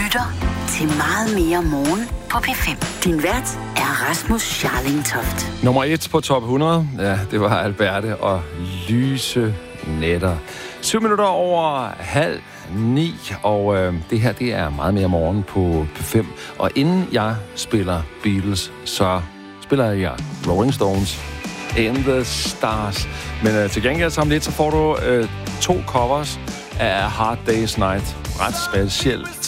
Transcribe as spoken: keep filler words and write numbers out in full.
lytter til Meget mere morgen på P fem. Din vært er Rasmus Scharling-Toft. Nummer et på top hundrede, ja, det var Alberte og Lyse Nætter. Syv minutter over halv ni, og øh, det her, det er Meget mere morgen på P fem. Og inden jeg spiller Beatles, så spiller jeg Rolling Stones, In the Stars. Men øh, til gengæld så om lidt, så får du øh, to covers af Hard Day's Night. Ret specielt